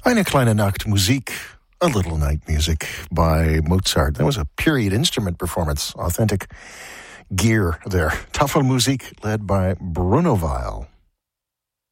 Eine kleine Nacht Musik, a little night music by Mozart. That was a period instrument performance, authentic gear there. Tafelmusik led by Bruno Weil.